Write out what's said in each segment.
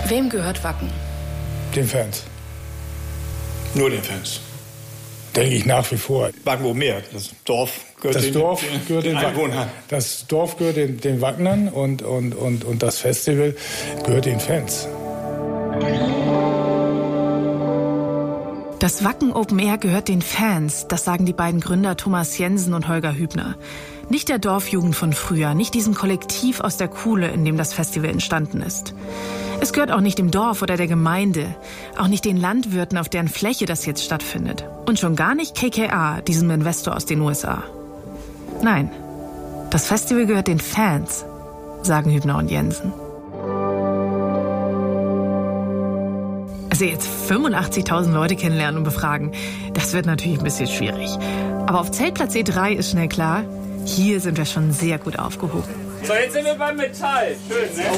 Wem gehört Wacken? Den Fans. Nur den Fans. Denke ich nach wie vor. Wacken oben mehr. Das Dorf gehört den Einwohnern. Das Dorf gehört den Wacknern und das Festival gehört den Fans. Das Wacken Open Air gehört den Fans, das sagen die beiden Gründer Thomas Jensen und Holger Hübner. Nicht der Dorfjugend von früher, nicht diesem Kollektiv aus der Kuhle, in dem das Festival entstanden ist. Es gehört auch nicht dem Dorf oder der Gemeinde, auch nicht den Landwirten, auf deren Fläche das jetzt stattfindet. Und schon gar nicht KKA, diesem Investor aus den USA. Nein, das Festival gehört den Fans, sagen Hübner und Jensen. Also jetzt 85.000 Leute kennenlernen und befragen, das wird natürlich ein bisschen schwierig. Aber auf Zeltplatz E3 ist schnell klar, hier sind wir schon sehr gut aufgehoben. So, jetzt sind wir beim Metall. Schön, ne?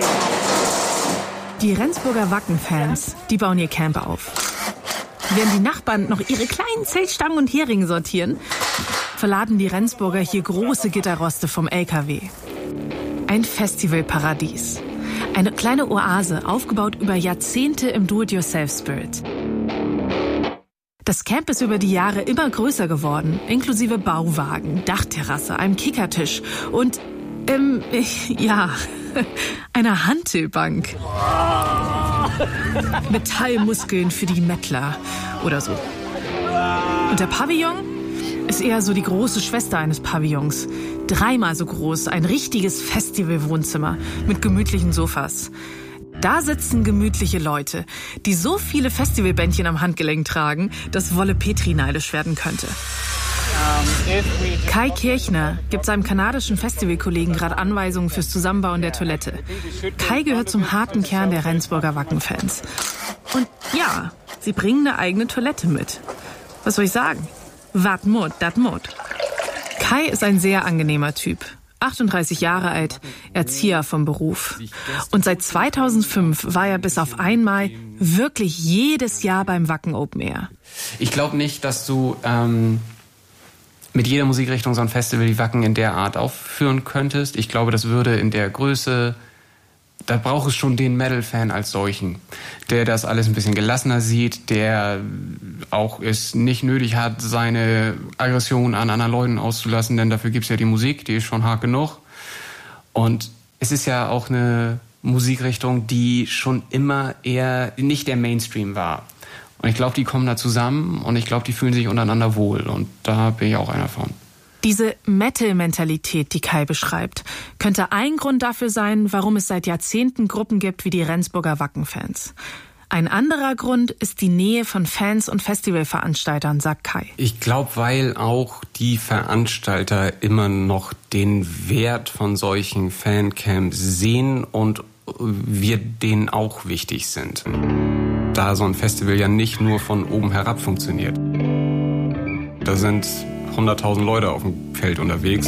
Die Rendsburger Wacken-Fans, die bauen ihr Camp auf. Während die Nachbarn noch ihre kleinen Zeltstangen und Heringe sortieren, verladen die Rendsburger hier große Gitterroste vom LKW. Ein Festivalparadies. Eine kleine Oase, aufgebaut über Jahrzehnte im Do-it-yourself-Spirit. Das Camp ist über die Jahre immer größer geworden, inklusive Bauwagen, Dachterrasse, einem Kickertisch und, einer Hantelbank. Metallmuskeln für die Mettler oder so. Und der Pavillon ist eher so die große Schwester eines Pavillons. 3-mal so groß, ein richtiges Festivalwohnzimmer mit gemütlichen Sofas. Da sitzen gemütliche Leute, die so viele Festivalbändchen am Handgelenk tragen, dass Wolle Petri neidisch werden könnte. Kai Kirchner gibt seinem kanadischen Festivalkollegen gerade Anweisungen fürs Zusammenbauen der Toilette. Kai gehört zum harten Kern der Rendsburger Wacken-Fans. Und ja, sie bringen eine eigene Toilette mit. Was soll ich sagen? Wat mut, dat mut. Kai ist ein sehr angenehmer Typ. 38 Jahre alt, Erzieher vom Beruf. Und seit 2005 war er bis auf einmal wirklich jedes Jahr beim Wacken Open Air. Ich glaube nicht, dass du mit jeder Musikrichtung so ein Festival wie Wacken in der Art aufführen könntest. Ich glaube, das würde in der Größe, da braucht es schon den Metal-Fan als solchen, der das alles ein bisschen gelassener sieht, der auch es nicht nötig hat, seine Aggression an anderen Leuten auszulassen, denn dafür gibt's ja die Musik, die ist schon hart genug. Und es ist ja auch eine Musikrichtung, die schon immer eher nicht der Mainstream war. Und ich glaube, die kommen da zusammen und ich glaube, die fühlen sich untereinander wohl. Und da bin ich auch einer von. Diese Metal-Mentalität, die Kai beschreibt, könnte ein Grund dafür sein, warum es seit Jahrzehnten Gruppen gibt wie die Rendsburger Wacken-Fans. Ein anderer Grund ist die Nähe von Fans und Festivalveranstaltern, sagt Kai. Ich glaube, weil auch die Veranstalter immer noch den Wert von solchen Fancamps sehen und wir denen auch wichtig sind. Da so ein Festival ja nicht nur von oben herab funktioniert. Da sind 100.000 Leute auf dem Feld unterwegs.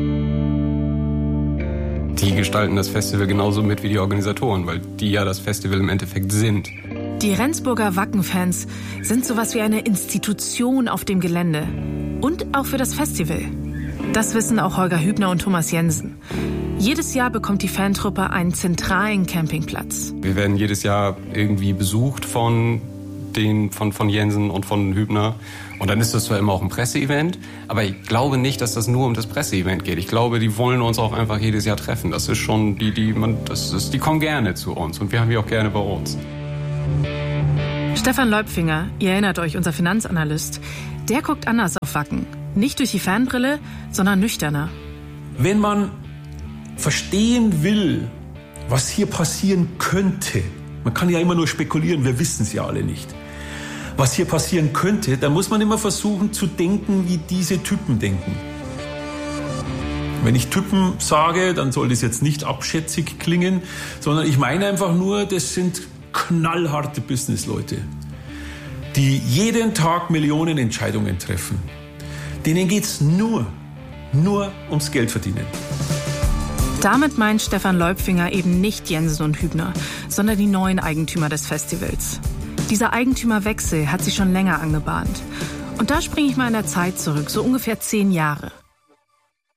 Die gestalten das Festival genauso mit wie die Organisatoren, weil die ja das Festival im Endeffekt sind. Die Rendsburger Wacken-Fans sind sowas wie eine Institution auf dem Gelände. Und auch für das Festival. Das wissen auch Holger Hübner und Thomas Jensen. Jedes Jahr bekommt die Fantruppe einen zentralen Campingplatz. Wir werden jedes Jahr irgendwie besucht von Jensen und von Hübner. Und dann ist das zwar immer auch ein Presseevent, aber ich glaube nicht, dass das nur um das Presseevent geht. Ich glaube, die wollen uns auch einfach jedes Jahr treffen. Das ist schon die kommen gerne zu uns und wir haben die auch gerne bei uns. Stefan Leupfinger, ihr erinnert euch, unser Finanzanalyst, der guckt anders auf Wacken. Nicht durch die Fanbrille, sondern nüchterner. Wenn man verstehen will, was hier passieren könnte, man kann ja immer nur spekulieren, wir wissen es ja alle nicht, was hier passieren könnte, dann muss man immer versuchen zu denken, wie diese Typen denken. Wenn ich Typen sage, dann soll das jetzt nicht abschätzig klingen, sondern ich meine einfach nur, das sind knallharte Businessleute, die jeden Tag Millionen Entscheidungen treffen. Denen geht's nur ums Geld verdienen. Damit meint Stefan Leupfinger eben nicht Jensen und Hübner, sondern die neuen Eigentümer des Festivals. Dieser Eigentümerwechsel hat sich schon länger angebahnt. Und da springe ich mal in der Zeit zurück, so ungefähr 10 Jahre.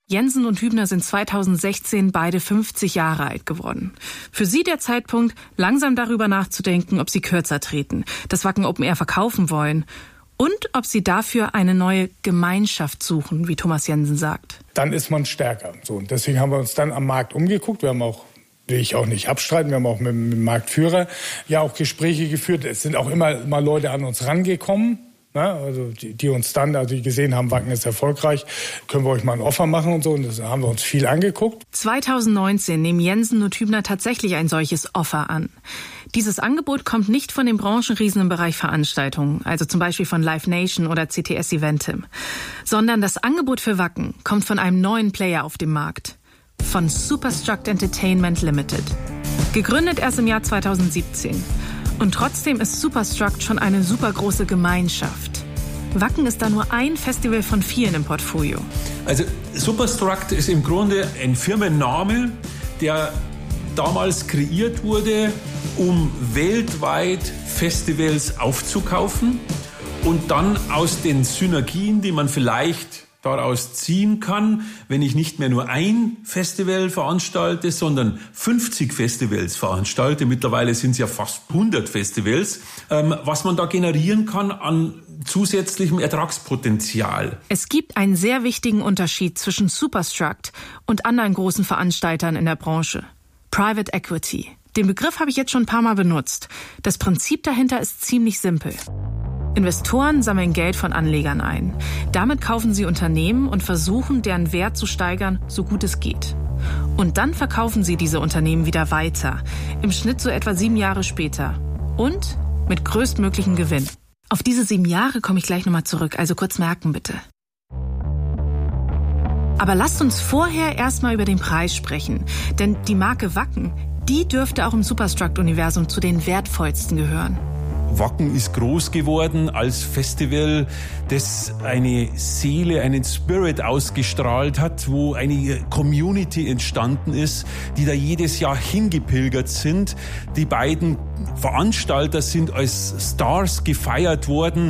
Jensen und Hübner sind 2016 beide 50 Jahre alt geworden. Für sie der Zeitpunkt, langsam darüber nachzudenken, ob sie kürzer treten, das Wacken Open Air verkaufen wollen und ob sie dafür eine neue Gemeinschaft suchen, wie Thomas Jensen sagt. Dann ist man stärker. So, und deswegen haben wir uns dann am Markt umgeguckt. Wir haben auch, will ich auch nicht abstreiten, wir haben auch mit dem Marktführer ja auch Gespräche geführt. Es sind auch immer mal Leute an uns rangekommen. Also die uns dann, also die gesehen haben, Wacken ist erfolgreich, können wir euch mal ein Offer machen und so. Und das haben wir uns viel angeguckt. 2019 nehmen Jensen und Hübner tatsächlich ein solches Offer an. Dieses Angebot kommt nicht von den Branchenriesen im Bereich Veranstaltungen, also zum Beispiel von Live Nation oder CTS Eventim, sondern das Angebot für Wacken kommt von einem neuen Player auf dem Markt, von Superstruct Entertainment Limited. Gegründet erst im Jahr 2017. Und trotzdem ist Superstruct schon eine super große Gemeinschaft. Wacken ist da nur ein Festival von vielen im Portfolio. Also Superstruct ist im Grunde ein Firmenname, der damals kreiert wurde, um weltweit Festivals aufzukaufen und dann aus den Synergien, die man vielleicht daraus ziehen kann, wenn ich nicht mehr nur ein Festival veranstalte, sondern 50 Festivals veranstalte. Mittlerweile sind es ja fast 100 Festivals, was man da generieren kann an zusätzlichem Ertragspotenzial. Es gibt einen sehr wichtigen Unterschied zwischen Superstruct und anderen großen Veranstaltern in der Branche. Private Equity. Den Begriff habe ich jetzt schon ein paar Mal benutzt. Das Prinzip dahinter ist ziemlich simpel. Investoren sammeln Geld von Anlegern ein. Damit kaufen sie Unternehmen und versuchen, deren Wert zu steigern, so gut es geht. Und dann verkaufen sie diese Unternehmen wieder weiter. Im Schnitt so etwa 7 Jahre später. Und mit größtmöglichem Gewinn. Auf diese 7 Jahre komme ich gleich nochmal zurück, also kurz merken bitte. Aber lasst uns vorher erstmal über den Preis sprechen. Denn die Marke Wacken, die dürfte auch im Superstruct-Universum zu den wertvollsten gehören. Wacken ist groß geworden als Festival, das eine Seele, einen Spirit ausgestrahlt hat, wo eine Community entstanden ist, die da jedes Jahr hingepilgert sind. Die beiden Veranstalter sind als Stars gefeiert worden.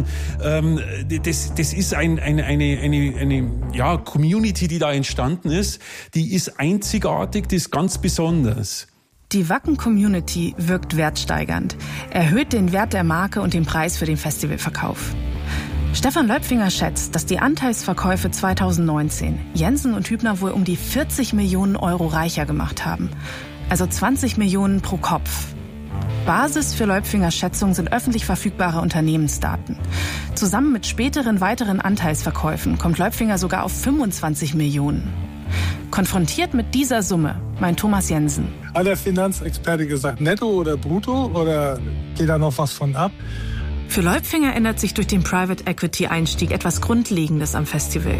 Das ist eine Community, die da entstanden ist. Die ist einzigartig, die ist ganz besonders. Die Wacken-Community wirkt wertsteigernd, erhöht den Wert der Marke und den Preis für den Festivalverkauf. Stefan Leupfinger schätzt, dass die Anteilsverkäufe 2019 Jensen und Hübner wohl um die 40 Millionen Euro reicher gemacht haben. Also 20 Millionen pro Kopf. Basis für Leupfingers Schätzung sind öffentlich verfügbare Unternehmensdaten. Zusammen mit späteren weiteren Anteilsverkäufen kommt Leupfinger sogar auf 25 Millionen. Konfrontiert mit dieser Summe, meint Thomas Jensen. Hat der Finanzexperte gesagt, netto oder brutto oder geht da noch was von ab? Für Leupfinger ändert sich durch den Private Equity Einstieg etwas Grundlegendes am Festival.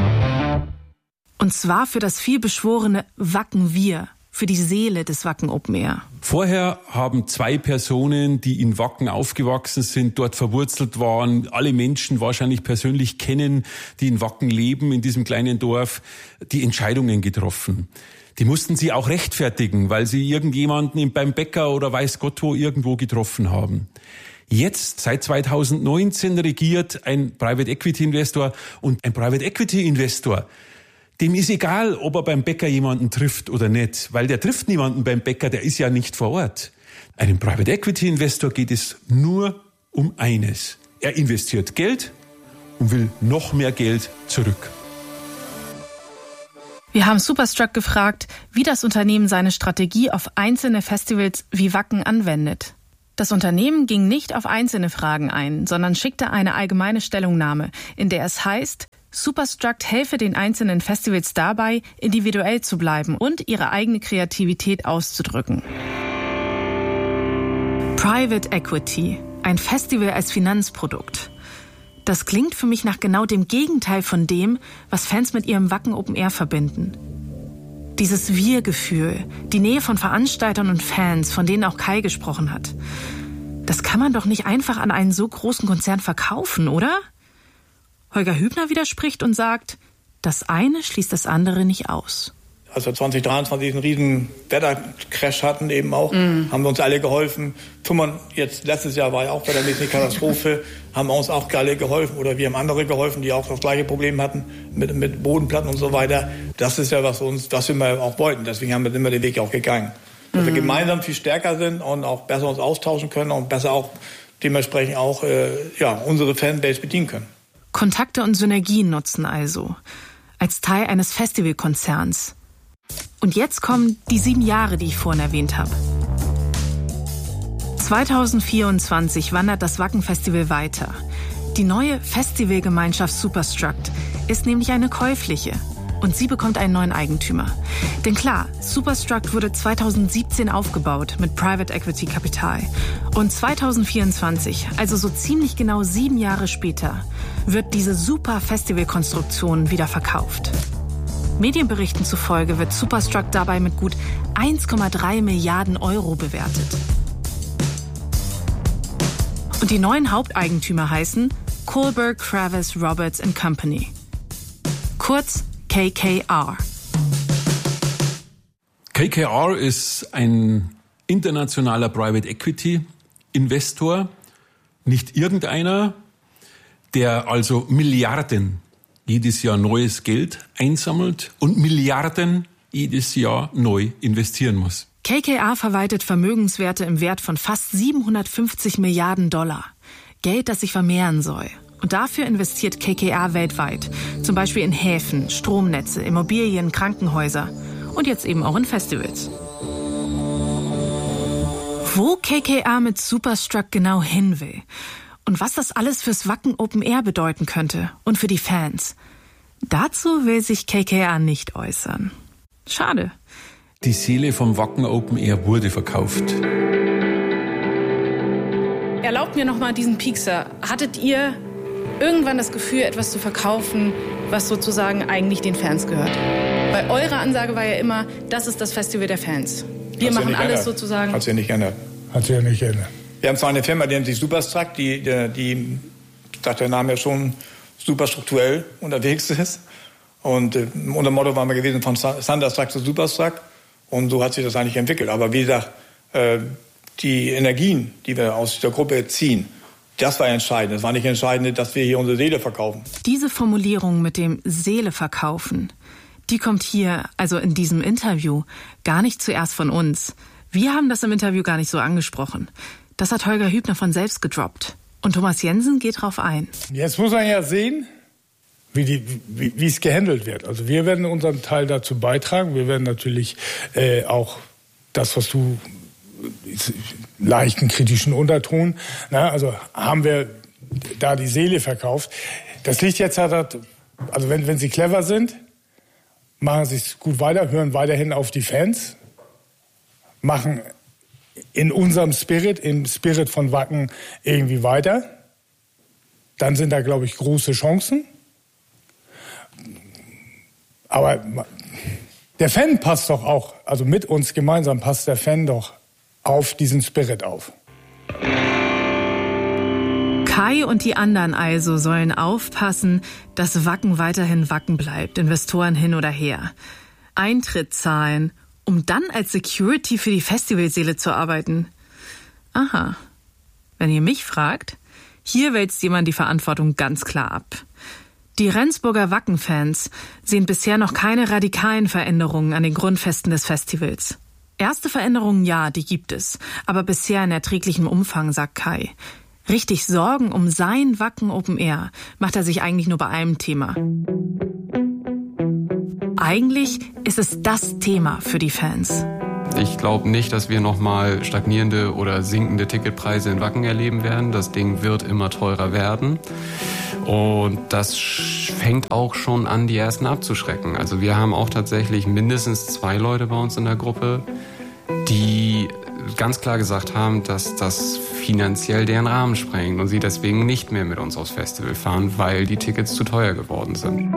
Und zwar für das vielbeschworene Wacken Wir, für die Seele des Wacken Open Air. Vorher haben 2 Personen, die in Wacken aufgewachsen sind, dort verwurzelt waren, alle Menschen wahrscheinlich persönlich kennen, die in Wacken leben, in diesem kleinen Dorf, die Entscheidungen getroffen. Die mussten sie auch rechtfertigen, weil sie irgendjemanden beim Bäcker oder weiß Gott wo irgendwo getroffen haben. Jetzt, seit 2019, regiert ein Private Equity Investor und ein Private Equity Investor, dem ist egal, ob er beim Bäcker jemanden trifft oder nicht, weil der trifft niemanden beim Bäcker, der ist ja nicht vor Ort. Einem Private Equity Investor geht es nur um eines. Er investiert Geld und will noch mehr Geld zurück. Wir haben Superstruct gefragt, wie das Unternehmen seine Strategie auf einzelne Festivals wie Wacken anwendet. Das Unternehmen ging nicht auf einzelne Fragen ein, sondern schickte eine allgemeine Stellungnahme, in der es heißt, Superstruct helfe den einzelnen Festivals dabei, individuell zu bleiben und ihre eigene Kreativität auszudrücken. Private Equity, ein Festival als Finanzprodukt. Das klingt für mich nach genau dem Gegenteil von dem, was Fans mit ihrem Wacken Open Air verbinden. Dieses Wir-Gefühl, die Nähe von Veranstaltern und Fans, von denen auch Kai gesprochen hat. Das kann man doch nicht einfach an einen so großen Konzern verkaufen, oder? Holger Hübner widerspricht und sagt, das eine schließt das andere nicht aus. Als wir 2023 einen riesen Wettercrash hatten eben auch, haben wir uns alle geholfen. Jetzt letztes Jahr war ja auch wettermäßig eine Katastrophe, haben uns auch alle geholfen oder wir haben andere geholfen, die auch das gleiche Problem hatten mit Bodenplatten und so weiter. Das ist ja was wir mal auch wollten. Deswegen haben wir immer den Weg auch gegangen. Dass wir gemeinsam viel stärker sind und auch besser uns austauschen können und besser auch dementsprechend auch unsere Fanbase bedienen können. Kontakte und Synergien nutzen also. Als Teil eines Festivalkonzerns. Und jetzt kommen die 7 Jahre, die ich vorhin erwähnt habe. 2024 wandert das Wacken-Festival weiter. Die neue Festivalgemeinschaft Superstruct ist nämlich eine käufliche. Und sie bekommt einen neuen Eigentümer. Denn klar, Superstruct wurde 2017 aufgebaut mit Private Equity Kapital. Und 2024, also so ziemlich genau 7 Jahre später, wird diese super Festivalkonstruktion wieder verkauft. Medienberichten zufolge wird Superstruct dabei mit gut 1,3 Milliarden Euro bewertet. Und die neuen Haupteigentümer heißen Kohlberg Kravis Roberts & Company. Kurz KKR. KKR ist ein internationaler Private Equity Investor, nicht irgendeiner, der also Milliarden jedes Jahr neues Geld einsammelt und Milliarden jedes Jahr neu investieren muss. KKR verwaltet Vermögenswerte im Wert von fast 750 Milliarden $. Geld, das sich vermehren soll. Und dafür investiert KKR weltweit. Zum Beispiel in Häfen, Stromnetze, Immobilien, Krankenhäuser und jetzt eben auch in Festivals. Wo KKR mit Superstruct genau hin will und was das alles fürs Wacken Open Air bedeuten könnte und für die Fans, dazu will sich KKR nicht äußern. Schade. Die Seele vom Wacken Open Air wurde verkauft. Erlaubt mir noch mal diesen Piekser. Hattet ihr irgendwann das Gefühl, etwas zu verkaufen, was sozusagen eigentlich den Fans gehört? Weil eure Ansage war ja immer, das ist das Festival der Fans. Wir machen alles sozusagen. Hat sich ja nicht geändert. Wir haben zwar eine Firma, die nennt sich Superstruct, die sagt der Name ja schon, super strukturell unterwegs ist. Und unser Motto war mal gewesen, von Thunderstruck zu Superstruct. Und so hat sich das eigentlich entwickelt. Aber wie gesagt, die Energien, die wir aus der Gruppe ziehen, das war entscheidend. Das war nicht entscheidend, dass wir hier unsere Seele verkaufen. Diese Formulierung mit dem Seele verkaufen, die kommt hier, also in diesem Interview, gar nicht zuerst von uns. Wir haben das im Interview gar nicht so angesprochen. Das hat Holger Hübner von selbst gedroppt. Und Thomas Jensen geht drauf ein. Jetzt muss man ja sehen, wie es gehandelt wird. Also wir werden unseren Teil dazu beitragen. Wir werden natürlich auch das, was du leichten kritischen Unterton, also haben wir da die Seele verkauft. Das liegt jetzt halt, also wenn sie clever sind, machen sie es gut weiter, hören weiterhin auf die Fans, machen in unserem Spirit, im Spirit von Wacken irgendwie weiter. Dann sind da, glaube ich, große Chancen. Aber der Fan passt doch auch, also mit uns gemeinsam passt der Fan doch auf diesen Spirit auf. Kai und die anderen also sollen aufpassen, dass Wacken weiterhin Wacken bleibt, Investoren hin oder her. Eintritt zahlen, um dann als Security für die Festivalseele zu arbeiten. Aha. Wenn ihr mich fragt, hier wälzt jemand die Verantwortung ganz klar ab. Die Rendsburger Wacken-Fans sehen bisher noch keine radikalen Veränderungen an den Grundfesten des Festivals. Erste Veränderungen, ja, die gibt es, aber bisher in erträglichem Umfang, sagt Kai. Richtig Sorgen um sein Wacken Open Air macht er sich eigentlich nur bei einem Thema. Eigentlich ist es das Thema für die Fans. Ich glaube nicht, dass wir nochmal stagnierende oder sinkende Ticketpreise in Wacken erleben werden. Das Ding wird immer teurer werden. Und das fängt auch schon an, die Ersten abzuschrecken. Also wir haben auch tatsächlich mindestens 2 Leute bei uns in der Gruppe, die ganz klar gesagt haben, dass das finanziell deren Rahmen sprengt und sie deswegen nicht mehr mit uns aufs Festival fahren, weil die Tickets zu teuer geworden sind.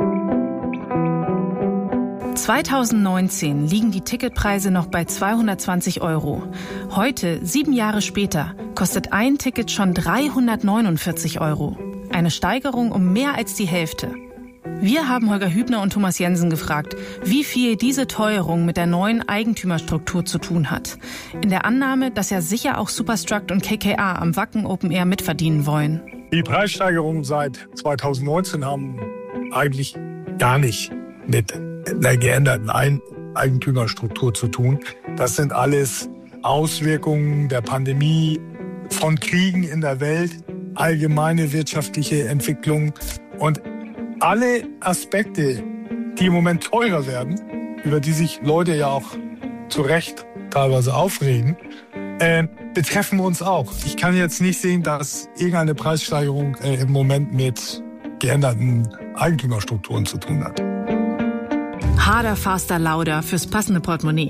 2019 liegen die Ticketpreise noch bei 220 €. Heute, 7 Jahre später, kostet ein Ticket schon 349 €. Eine Steigerung um mehr als die Hälfte. Wir haben Holger Hübner und Thomas Jensen gefragt, wie viel diese Teuerung mit der neuen Eigentümerstruktur zu tun hat. In der Annahme, dass ja sicher auch Superstruct und KKA am Wacken Open Air mitverdienen wollen. Die Preissteigerungen seit 2019 haben eigentlich gar nicht mit der geänderten Eigentümerstruktur zu tun. Das sind alles Auswirkungen der Pandemie, von Kriegen in der Welt, allgemeine wirtschaftliche Entwicklung und alle Aspekte, die im Moment teurer werden, über die sich Leute ja auch zu Recht teilweise aufregen, betreffen uns auch. Ich kann jetzt nicht sehen, dass irgendeine Preissteigerung im Moment mit geänderten Eigentümerstrukturen zu tun hat. Harder, faster, lauter fürs passende Portemonnaie.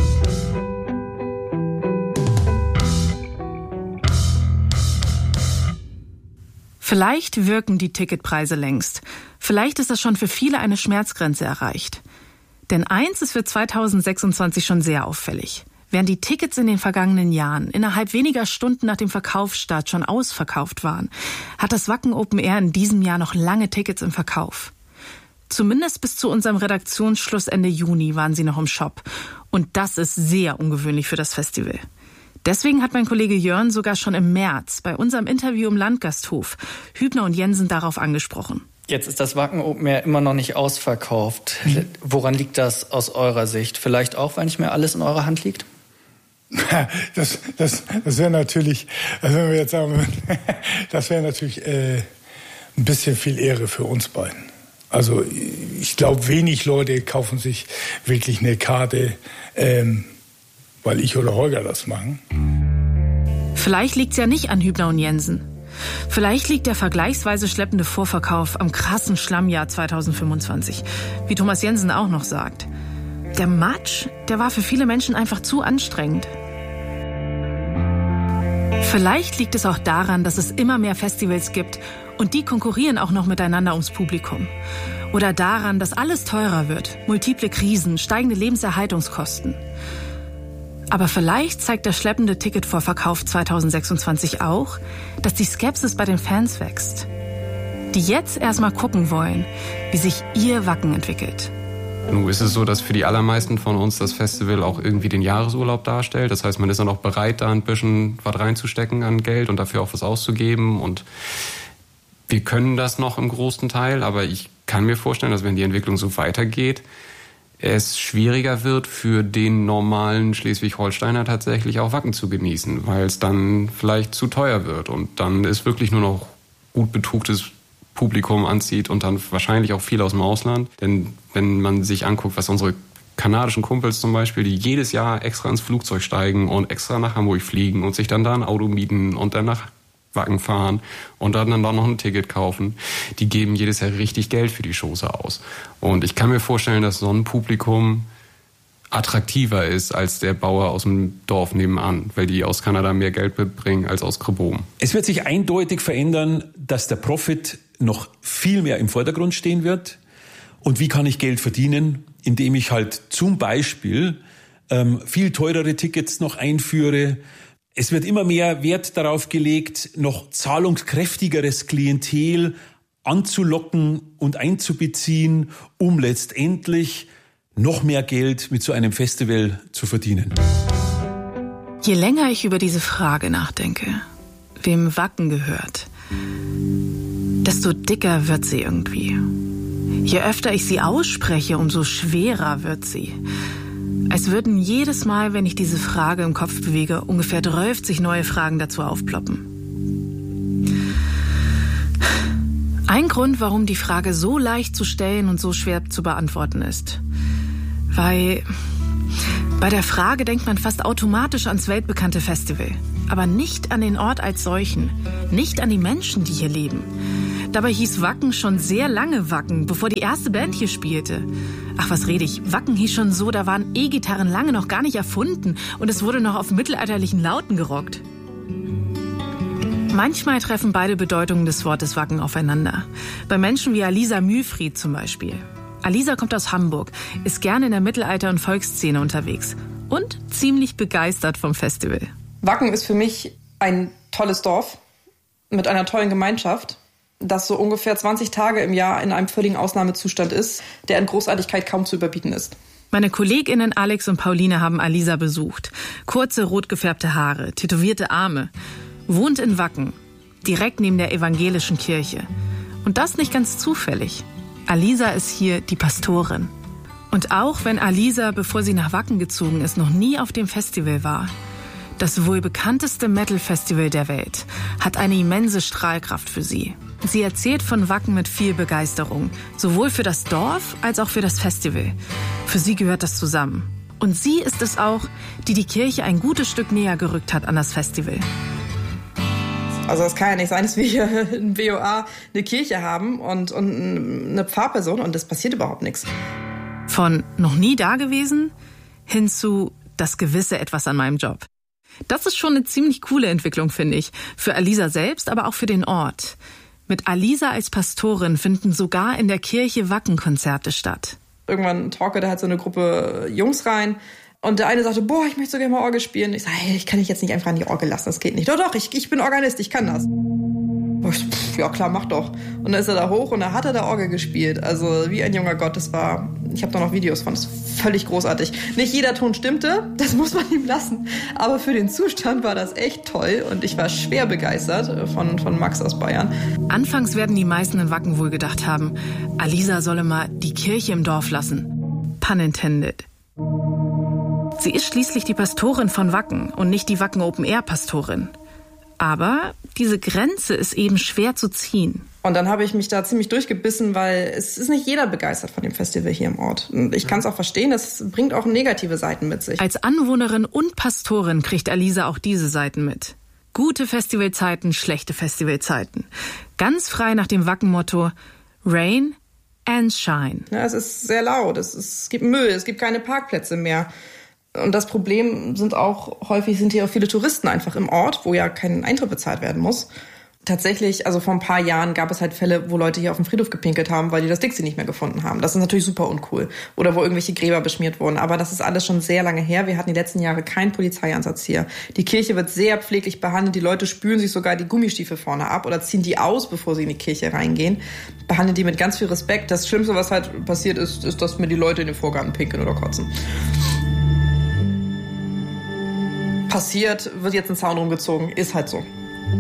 Vielleicht wirken die Ticketpreise längst. Vielleicht ist das schon für viele eine Schmerzgrenze erreicht. Denn eins ist für 2026 schon sehr auffällig. Während die Tickets in den vergangenen Jahren innerhalb weniger Stunden nach dem Verkaufsstart schon ausverkauft waren, hat das Wacken Open Air in diesem Jahr noch lange Tickets im Verkauf. Zumindest bis zu unserem Redaktionsschluss Ende Juni waren sie noch im Shop. Und das ist sehr ungewöhnlich für das Festival. Deswegen hat mein Kollege Jörn sogar schon im März bei unserem Interview im Landgasthof Hübner und Jensen darauf angesprochen. Jetzt ist das Wacken Open Air immer noch nicht ausverkauft. Woran liegt das aus eurer Sicht? Vielleicht auch, weil nicht mehr alles in eurer Hand liegt? Das wäre natürlich, also wenn wir jetzt sagen, das wäre natürlich ein bisschen viel Ehre für uns beiden. Also ich glaube, wenig Leute kaufen sich wirklich eine Karte, weil ich oder Holger das machen. Vielleicht liegt's ja nicht an Hübner und Jensen. Vielleicht liegt der vergleichsweise schleppende Vorverkauf am krassen Schlammjahr 2025, wie Thomas Jensen auch noch sagt. Der Matsch, der war für viele Menschen einfach zu anstrengend. Vielleicht liegt es auch daran, dass es immer mehr Festivals gibt und die konkurrieren auch noch miteinander ums Publikum. Oder daran, dass alles teurer wird, multiple Krisen, steigende Lebenserhaltungskosten. Aber vielleicht zeigt der schleppende Ticketvorverkauf 2026 auch, dass die Skepsis bei den Fans wächst. Die jetzt erstmal gucken wollen, wie sich ihr Wacken entwickelt. Nun ist es so, dass für die allermeisten von uns das Festival auch irgendwie den Jahresurlaub darstellt. Das heißt, man ist dann auch bereit, da ein bisschen was reinzustecken an Geld und dafür auch was auszugeben. Und wir können das noch im großen Teil, aber ich kann mir vorstellen, dass wenn die Entwicklung so weitergeht, es schwieriger wird für den normalen Schleswig-Holsteiner tatsächlich auch Wacken zu genießen, weil es dann vielleicht zu teuer wird und dann ist wirklich nur noch gut betuchtes Publikum anzieht und dann wahrscheinlich auch viel aus dem Ausland. Denn wenn man sich anguckt, was unsere kanadischen Kumpels zum Beispiel, die jedes Jahr extra ins Flugzeug steigen und extra nach Hamburg fliegen und sich dann da ein Auto mieten und dann nach Wacken fahren und dann noch ein Ticket kaufen, die geben jedes Jahr richtig Geld für die Shows aus. Und ich kann mir vorstellen, dass so ein Publikum attraktiver ist als der Bauer aus dem Dorf nebenan, weil die aus Kanada mehr Geld mitbringen als aus Krebohm. Es wird sich eindeutig verändern, dass der Profit noch viel mehr im Vordergrund stehen wird. Und wie kann ich Geld verdienen? Indem ich halt zum Beispiel viel teurere Tickets noch einführe. Es wird immer mehr Wert darauf gelegt, noch zahlungskräftigeres Klientel anzulocken und einzubeziehen, um letztendlich noch mehr Geld mit so einem Festival zu verdienen. Je länger ich über diese Frage nachdenke, wem Wacken gehört, desto dicker wird sie irgendwie. Je öfter ich sie ausspreche, umso schwerer wird sie. Als würden jedes Mal, wenn ich diese Frage im Kopf bewege, ungefähr 30 neue Fragen dazu aufploppen. Ein Grund, warum die Frage so leicht zu stellen und so schwer zu beantworten ist. Weil bei der Frage denkt man fast automatisch ans weltbekannte Festival. Aber nicht an den Ort als solchen. Nicht an die Menschen, die hier leben. Dabei hieß Wacken schon sehr lange Wacken, bevor die erste Band hier spielte. Ach, was rede ich? Wacken hieß schon so, da waren E-Gitarren lange noch gar nicht erfunden und es wurde noch auf mittelalterlichen Lauten gerockt. Manchmal treffen beide Bedeutungen des Wortes Wacken aufeinander. Bei Menschen wie Alisa Mühlfried zum Beispiel. Alisa kommt aus Hamburg, ist gerne in der Mittelalter- und Volksszene unterwegs und ziemlich begeistert vom Festival. Wacken ist für mich ein tolles Dorf mit einer tollen Gemeinschaft. das so ungefähr 20 Tage im Jahr in einem völligen Ausnahmezustand ist, der in Großartigkeit kaum zu überbieten ist. Meine KollegInnen Alex und Pauline haben Alisa besucht. Kurze, rot gefärbte Haare, tätowierte Arme. Wohnt in Wacken, direkt neben der evangelischen Kirche. Und das nicht ganz zufällig. Alisa ist hier die Pastorin. Und auch wenn Alisa, bevor sie nach Wacken gezogen ist, noch nie auf dem Festival war, das wohl bekannteste Metal-Festival der Welt hat eine immense Strahlkraft für sie. Sie erzählt von Wacken mit viel Begeisterung, sowohl für das Dorf als auch für das Festival. Für sie gehört das zusammen. Und sie ist es auch, die die Kirche ein gutes Stück näher gerückt hat an das Festival. Also es kann ja nicht sein, dass wir hier in BOA eine Kirche haben und eine Pfarrperson und es passiert überhaupt nichts. Von noch nie da gewesen hin zu das gewisse Etwas an meinem Job. Das ist schon eine ziemlich coole Entwicklung, finde ich. Für Alisa selbst, aber auch für den Ort. Mit Alisa als Pastorin finden sogar in der Kirche Wacken Konzerte statt. Irgendwann talkte halt so eine Gruppe Jungs rein. Und der eine sagte, boah, ich möchte so gerne mal Orgel spielen. Ich sage, hey, ich kann dich jetzt nicht einfach an die Orgel lassen, das geht nicht. Doch, ich bin Organist, ich kann das. Ja klar, mach doch. Und dann ist er da hoch und da hat er da Orgel gespielt. Also wie ein junger Gott, ich habe da noch Videos von, das ist völlig großartig. Nicht jeder Ton stimmte, das muss man ihm lassen. Aber für den Zustand war das echt toll und ich war schwer begeistert von Max aus Bayern. Anfangs werden die meisten in Wacken wohl gedacht haben, Alisa solle mal die Kirche im Dorf lassen. Pun intended. Sie ist schließlich die Pastorin von Wacken und nicht die Wacken Open-Air-Pastorin. Aber diese Grenze ist eben schwer zu ziehen. Und dann habe ich mich da ziemlich durchgebissen, weil es ist nicht jeder begeistert von dem Festival hier im Ort. Und ich kann es auch verstehen, das bringt auch negative Seiten mit sich. Als Anwohnerin und Pastorin kriegt Alisa auch diese Seiten mit. Gute Festivalzeiten, schlechte Festivalzeiten. Ganz frei nach dem Wacken-Motto Rain and Shine. Ja, es ist sehr laut, es gibt Müll, es gibt keine Parkplätze mehr. Und das Problem sind hier auch viele Touristen einfach im Ort, wo ja kein Eintritt bezahlt werden muss. Tatsächlich, also vor ein paar Jahren gab es halt Fälle, wo Leute hier auf dem Friedhof gepinkelt haben, weil die das Dixie nicht mehr gefunden haben. Das ist natürlich super uncool. Oder wo irgendwelche Gräber beschmiert wurden. Aber das ist alles schon sehr lange her. Wir hatten die letzten Jahre keinen Polizeieinsatz hier. Die Kirche wird sehr pfleglich behandelt. Die Leute spülen sich sogar die Gummistiefel vorne ab oder ziehen die aus, bevor sie in die Kirche reingehen. Behandeln die mit ganz viel Respekt. Das Schlimmste, was halt passiert ist, dass mir die Leute in den Vorgarten pinkeln oder kotzen. Passiert, wird jetzt ein Zaun rumgezogen, ist halt so.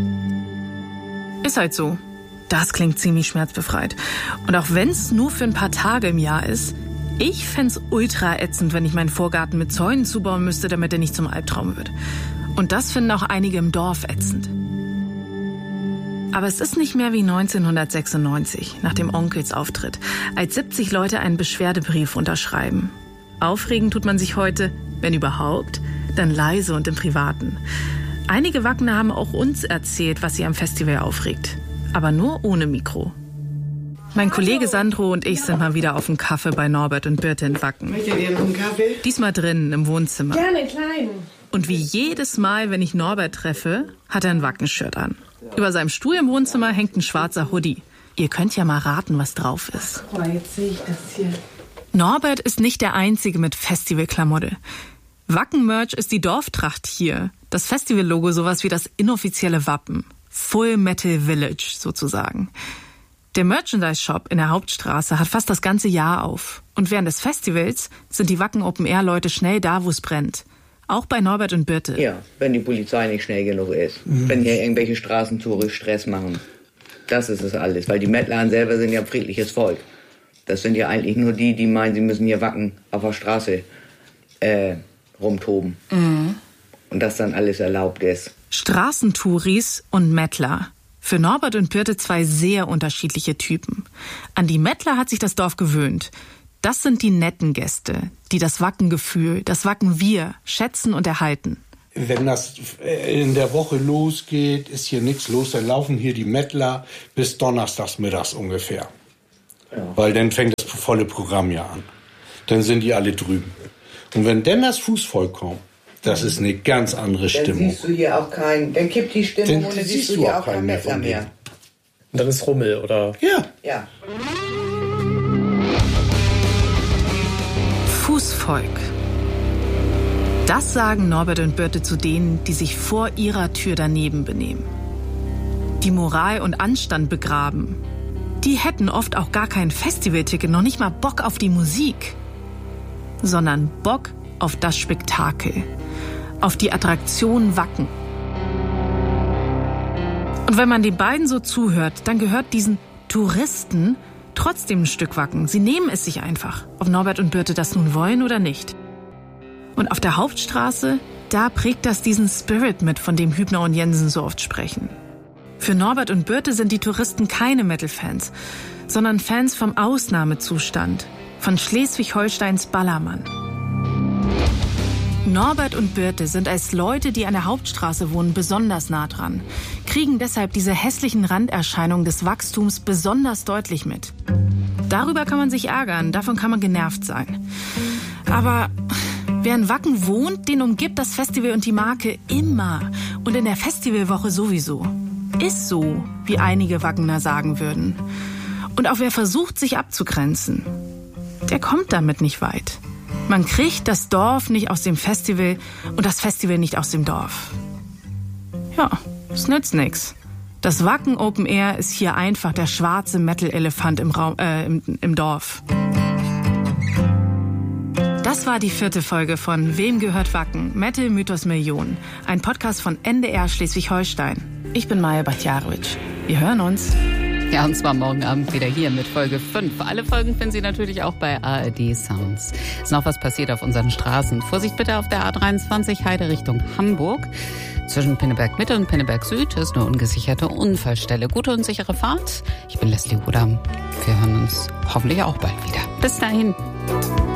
Ist halt so. Das klingt ziemlich schmerzbefreit. Und auch wenn es nur für ein paar Tage im Jahr ist, ich fänd's ultra ätzend, wenn ich meinen Vorgarten mit Zäunen zubauen müsste, damit er nicht zum Albtraum wird. Und das finden auch einige im Dorf ätzend. Aber es ist nicht mehr wie 1996, nach dem Onkelsauftritt, als 70 Leute einen Beschwerdebrief unterschreiben. Aufregen tut man sich heute, wenn überhaupt, dann leise und im Privaten. Einige Wackener haben auch uns erzählt, was sie am Festival aufregt. Aber nur ohne Mikro. Mein Kollege Sandro und ich sind mal wieder auf dem Kaffee bei Norbert und Birte in Wacken. Möchtet ihr noch einen Kaffee? Diesmal drinnen im Wohnzimmer. Gerne, klein. Und wie jedes Mal, wenn ich Norbert treffe, hat er ein Wacken-Shirt an. Über seinem Stuhl im Wohnzimmer hängt ein schwarzer Hoodie. Ihr könnt ja mal raten, was drauf ist. Guck mal, jetzt sehe ich das hier. Norbert ist nicht der Einzige mit Festivalklamotte. Wacken-Merch ist die Dorftracht hier. Das Festival-Logo sowas wie das inoffizielle Wappen. Full Metal Village sozusagen. Der Merchandise-Shop in der Hauptstraße hat fast das ganze Jahr auf. Und während des Festivals sind die Wacken Open-Air-Leute schnell da, wo es brennt. Auch bei Norbert und Birte. Ja, wenn die Polizei nicht schnell genug ist. Wenn hier irgendwelche Straßentore Stress machen. Das ist es alles. Weil die Mettler selber sind ja friedliches Volk. Das sind ja eigentlich nur die meinen, sie müssen hier Wacken auf der Straße rumtoben. Mhm. Und das dann alles erlaubt ist. Straßentouris und Mettler. Für Norbert und Birte zwei sehr unterschiedliche Typen. An die Mettler hat sich das Dorf gewöhnt. Das sind die netten Gäste, die das Wackengefühl, das Wacken-Wir schätzen und erhalten. Wenn das in der Woche losgeht, ist hier nichts los. Dann laufen hier die Mettler bis donnerstags mittags ungefähr. Ja. Weil dann fängt das volle Programm ja an. Dann sind die alle drüben. Und wenn dann das Fußvolk kommt, das ist eine ganz andere Stimmung. Dann siehst du hier auch dann kippt die Stimmung und dann siehst du hier auch keinen Mettler mehr. Und dann ist Rummel, oder? Ja. Fußvolk. Das sagen Norbert und Birte zu denen, die sich vor ihrer Tür daneben benehmen. die Moral und Anstand begraben. Die hätten oft auch gar kein Festivalticket, noch nicht mal Bock auf die Musik, sondern Bock auf das Spektakel, auf die Attraktion Wacken. Und wenn man den beiden so zuhört, dann gehört diesen Touristen trotzdem ein Stück Wacken. Sie nehmen es sich einfach, ob Norbert und Birte das nun wollen oder nicht. Und auf der Hauptstraße, da prägt das diesen Spirit mit, von dem Hübner und Jensen so oft sprechen. Für Norbert und Birte sind die Touristen keine Metal-Fans, sondern Fans vom Ausnahmezustand, von Schleswig-Holsteins Ballermann. Norbert und Birte sind als Leute, die an der Hauptstraße wohnen, besonders nah dran, kriegen deshalb diese hässlichen Randerscheinungen des Wachstums besonders deutlich mit. Darüber kann man sich ärgern, davon kann man genervt sein. Aber wer in Wacken wohnt, den umgibt das Festival und die Marke immer. Und in der Festivalwoche sowieso. Ist so, wie einige Wackener sagen würden. Und auch wer versucht, sich abzugrenzen, der kommt damit nicht weit. Man kriegt das Dorf nicht aus dem Festival und das Festival nicht aus dem Dorf. Ja, es nützt nix. Das Wacken Open Air ist hier einfach der schwarze Metal-Elefant im Dorf. Das war die 4. Folge von Wem gehört Wacken? Metal Mythos Million. Ein Podcast von NDR Schleswig-Holstein. Ich bin Maja Bachjarowitsch. Wir hören uns. Ja, und zwar morgen Abend wieder hier mit Folge 5. Alle Folgen finden Sie natürlich auch bei ARD Sounds. Ist noch was passiert auf unseren Straßen. Vorsicht bitte auf der A23 Heide Richtung Hamburg. Zwischen Pinneberg Mitte und Pinneberg Süd ist eine ungesicherte Unfallstelle. Gute und sichere Fahrt. Ich bin Leslie Rudam. Wir hören uns hoffentlich auch bald wieder. Bis dahin.